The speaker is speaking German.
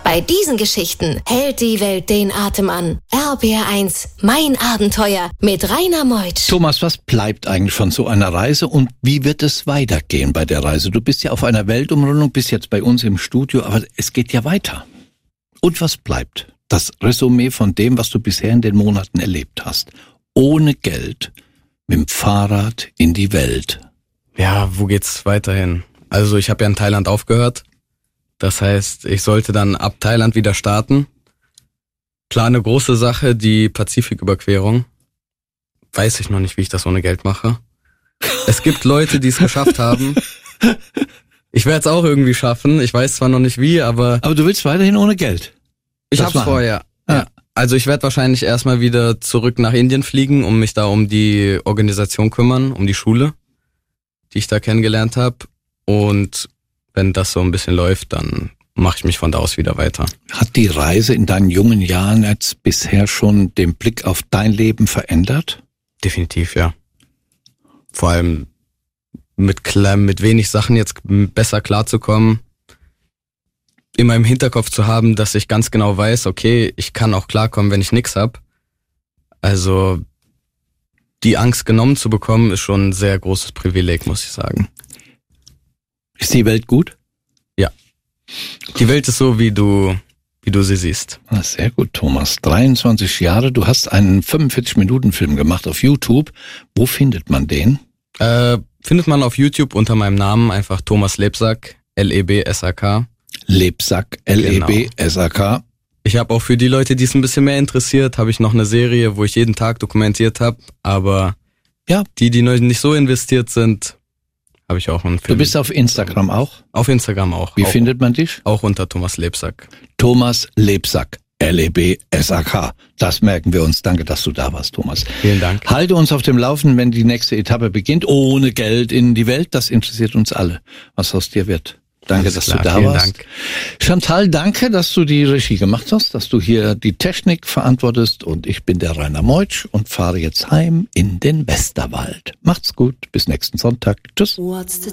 Bei diesen Geschichten hält die Welt den Atem an. RBR1, mein Abenteuer mit Rainer Meutsch. Thomas, was bleibt eigentlich von so einer Reise und wie wird es weitergehen bei der Reise? Du bist ja auf einer Weltumrundung, bist jetzt bei uns im Studio, aber es geht ja weiter. Und was bleibt? Das Resümee von dem, was du bisher in den Monaten erlebt hast. Ohne Geld, mit dem Fahrrad in die Welt. Ja, wo geht's weiterhin? Also ich habe ja in Thailand aufgehört. Das heißt, ich sollte dann ab Thailand wieder starten. Klar, eine große Sache, die Pazifiküberquerung. Weiß ich noch nicht, wie ich das ohne Geld mache. Es gibt Leute, die es geschafft haben. Ich werde es auch irgendwie schaffen. Ich weiß zwar noch nicht wie, aber... Aber du willst weiterhin ohne Geld? Ich hab's vor, ja. Also ich werde wahrscheinlich erstmal wieder zurück nach Indien fliegen, um mich da um die Organisation kümmern, um die Schule, die ich da kennengelernt habe. Und wenn das so ein bisschen läuft, dann mache ich mich von da aus wieder weiter. Hat die Reise in deinen jungen Jahren jetzt bisher schon den Blick auf dein Leben verändert? Definitiv, ja. Vor allem mit wenig Sachen jetzt besser klarzukommen. Immer im Hinterkopf zu haben, dass ich ganz genau weiß, okay, ich kann auch klarkommen, wenn ich nichts hab. Also die Angst genommen zu bekommen, ist schon ein sehr großes Privileg, muss ich sagen. Ist die Welt gut? Ja. Die Welt ist so, wie du sie siehst. Sehr gut, Thomas. 23 Jahre, du hast einen 45-Minuten-Film gemacht auf YouTube. Wo findet man den? Findet man auf YouTube unter meinem Namen, einfach Thomas Lebsack, Lebsak. Lebsack, Lebsak. Ich habe auch für die Leute, die es ein bisschen mehr interessiert, habe ich noch eine Serie, wo ich jeden Tag dokumentiert habe. Aber ja, die nicht so investiert sind, habe ich auch einen Film. Du bist auf Instagram auch? Auf Instagram auch. Wie findet man dich? Auch unter Thomas Lebsack. Thomas Lebsack, Lebsak. Das merken wir uns. Danke, dass du da warst, Thomas. Vielen Dank. Halte uns auf dem Laufenden, wenn die nächste Etappe beginnt. Ohne Geld in die Welt. Das interessiert uns alle, was aus dir wird. Danke, dass du da warst. Dank. Chantal, danke, dass du die Regie gemacht hast, dass du hier die Technik verantwortest. Und ich bin der Rainer Meutsch und fahre jetzt heim in den Westerwald. Macht's gut, bis nächsten Sonntag. Tschüss.